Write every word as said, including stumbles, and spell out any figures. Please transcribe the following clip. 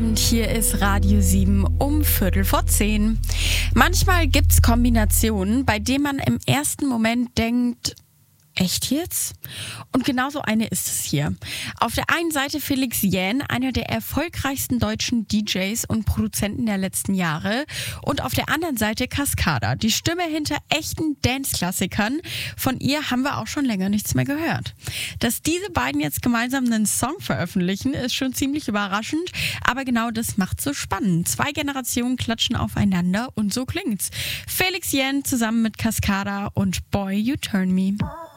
Abend, hier ist Radio sieben um Viertel vor zehn. Manchmal gibt's Kombinationen, bei denen man im ersten Moment denkt, echt jetzt? Und genau so eine ist es hier. Auf der einen Seite Felix Jähn, einer der erfolgreichsten deutschen D Js und Produzenten der letzten Jahre. Und auf der anderen Seite Cascada, die Stimme hinter echten Dance-Klassikern. Von ihr haben wir auch schon länger nichts mehr gehört. Dass diese beiden jetzt gemeinsam einen Song veröffentlichen, ist schon ziemlich überraschend. Aber genau das macht's so spannend. Zwei Generationen klatschen aufeinander und so klingt's. Felix Jähn zusammen mit Cascada und Boy, You Turn Me.